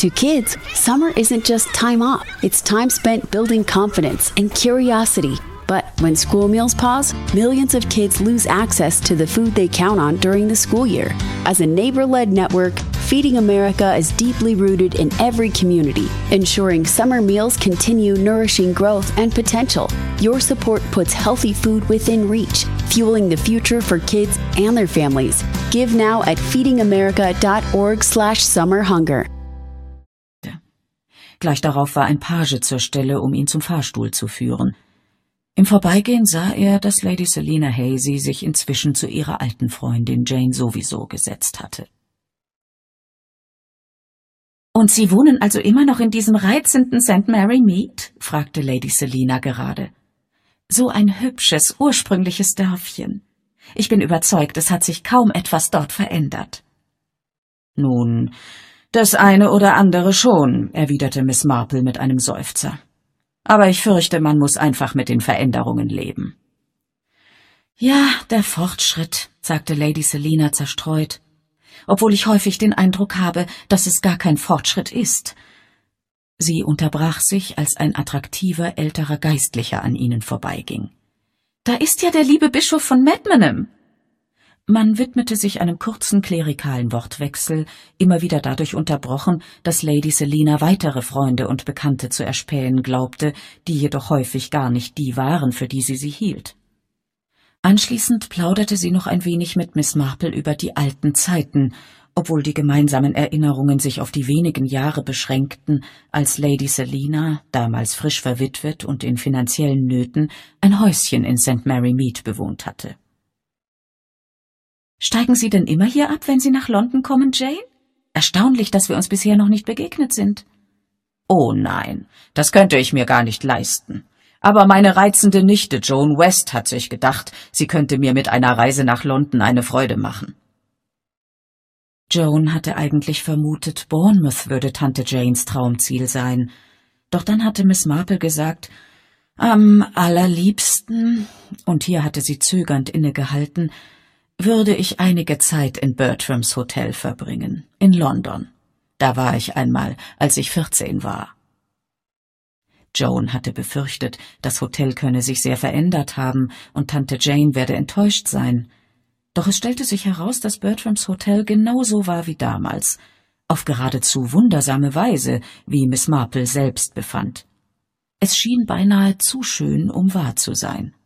To kids, summer isn't just time off. It's time spent building confidence and curiosity. But when school meals pause, millions of kids lose access to the food they count on during the school year. As a neighbor-led network, Feeding America is deeply rooted in every community, ensuring summer meals continue nourishing growth and potential. Your support puts healthy food within reach, fueling the future for kids and their families. Give now at feedingamerica.org/summerhunger. Gleich darauf war ein Page zur Stelle, um ihn zum Fahrstuhl zu führen. Im Vorbeigehen sah er, dass Lady Selina Hazy sich inzwischen zu ihrer alten Freundin Jane sowieso gesetzt hatte. »Und Sie wohnen also immer noch in diesem reizenden St. Mary Mead?« fragte Lady Selina gerade. »So ein hübsches, ursprüngliches Dörfchen. Ich bin überzeugt, es hat sich kaum etwas dort verändert.« »Nun, das eine oder andere schon«, erwiderte Miss Marple mit einem Seufzer. »Aber ich fürchte, man muss einfach mit den Veränderungen leben.« »Ja, der Fortschritt«, sagte Lady Selina zerstreut, »obwohl ich häufig den Eindruck habe, dass es gar kein Fortschritt ist.« Sie unterbrach sich, als ein attraktiver, älterer Geistlicher an ihnen vorbeiging. »Da ist ja der liebe Bischof von Medmenham!« Man widmete sich einem kurzen klerikalen Wortwechsel, immer wieder dadurch unterbrochen, dass Lady Selina weitere Freunde und Bekannte zu erspähen glaubte, die jedoch häufig gar nicht die waren, für die sie hielt. Anschließend plauderte sie noch ein wenig mit Miss Marple über die alten Zeiten, obwohl die gemeinsamen Erinnerungen sich auf die wenigen Jahre beschränkten, als Lady Selina, damals frisch verwitwet und in finanziellen Nöten, ein Häuschen in St. Mary Mead bewohnt hatte. »Steigen Sie denn immer hier ab, wenn Sie nach London kommen, Jane? Erstaunlich, dass wir uns bisher noch nicht begegnet sind.« »Oh nein, das könnte ich mir gar nicht leisten. Aber meine reizende Nichte Joan West hat sich gedacht, sie könnte mir mit einer Reise nach London eine Freude machen.« Joan hatte eigentlich vermutet, Bournemouth würde Tante Janes Traumziel sein. Doch dann hatte Miss Marple gesagt, am allerliebsten, und hier hatte sie zögernd innegehalten, würde ich einige Zeit in Bertrams Hotel verbringen, in London. Da war ich einmal, als ich 14 war. Joan hatte befürchtet, das Hotel könne sich sehr verändert haben und Tante Jane werde enttäuscht sein. Doch es stellte sich heraus, dass Bertrams Hotel genauso war wie damals, auf geradezu wundersame Weise, wie Miss Marple selbst befand. Es schien beinahe zu schön, um wahr zu sein.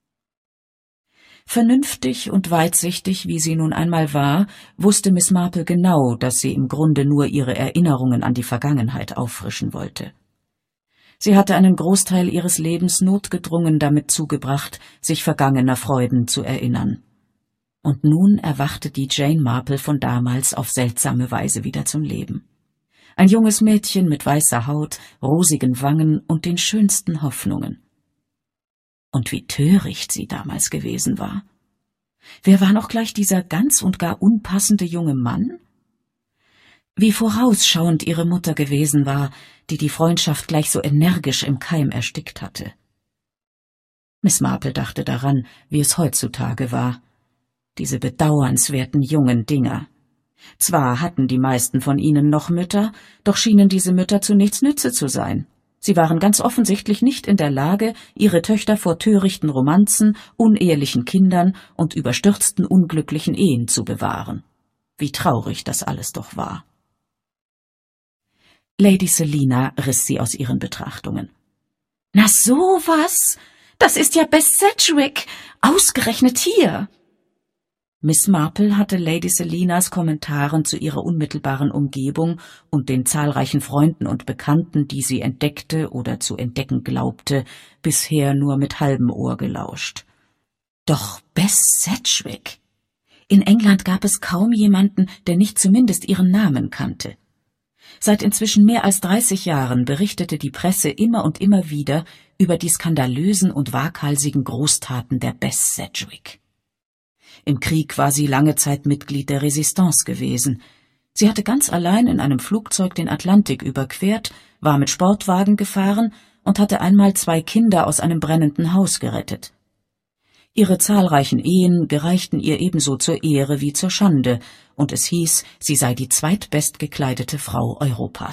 Vernünftig und weitsichtig, wie sie nun einmal war, wusste Miss Marple genau, dass sie im Grunde nur ihre Erinnerungen an die Vergangenheit auffrischen wollte. Sie hatte einen Großteil ihres Lebens notgedrungen damit zugebracht, sich vergangener Freuden zu erinnern. Und nun erwachte die Jane Marple von damals auf seltsame Weise wieder zum Leben. Ein junges Mädchen mit weißer Haut, rosigen Wangen und den schönsten Hoffnungen. Und wie töricht sie damals gewesen war. Wer war noch gleich dieser ganz und gar unpassende junge Mann? Wie vorausschauend ihre Mutter gewesen war, die Freundschaft gleich so energisch im Keim erstickt hatte. Miss Marple dachte daran, wie es heutzutage war. Diese bedauernswerten jungen Dinger. Zwar hatten die meisten von ihnen noch Mütter, doch schienen diese Mütter zu nichts Nütze zu sein. Sie waren ganz offensichtlich nicht in der Lage, ihre Töchter vor törichten Romanzen, unehelichen Kindern und überstürzten unglücklichen Ehen zu bewahren. Wie traurig das alles doch war. Lady Selina riss sie aus ihren Betrachtungen. »Na sowas! Das ist ja Bess Sedgwick! Ausgerechnet hier!« Miss Marple hatte Lady Selinas Kommentaren zu ihrer unmittelbaren Umgebung und den zahlreichen Freunden und Bekannten, die sie entdeckte oder zu entdecken glaubte, bisher nur mit halbem Ohr gelauscht. Doch Bess Sedgwick! In England gab es kaum jemanden, der nicht zumindest ihren Namen kannte. Seit inzwischen mehr als 30 Jahren berichtete die Presse immer und immer wieder über die skandalösen und waghalsigen Großtaten der Bess Sedgwick. Im Krieg war sie lange Zeit Mitglied der Resistance gewesen. Sie hatte ganz allein in einem Flugzeug den Atlantik überquert, war mit Sportwagen gefahren und hatte einmal 2 Kinder aus einem brennenden Haus gerettet. Ihre zahlreichen Ehen gereichten ihr ebenso zur Ehre wie zur Schande, und es hieß, sie sei die zweitbestgekleidete Frau Europas.